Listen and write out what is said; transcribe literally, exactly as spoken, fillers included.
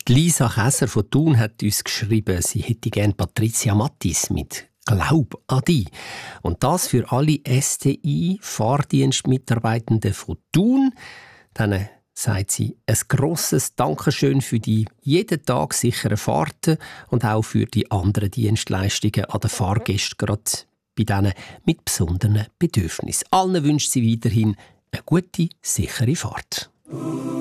Die Lisa Käser von Thun hat uns geschrieben, sie hätte gerne Patricia Mattis mit «Glaub an dich». Und das für alle S T I-Fahrdienstmitarbeitenden von Thun. Dann sagt sie, ein grosses Dankeschön für die jeden Tag sicheren Fahrten und auch für die anderen Dienstleistungen an den Fahrgästen, gerade bei denen mit besonderen Bedürfnissen. Allen wünscht sie weiterhin eine gute, sichere Fahrt.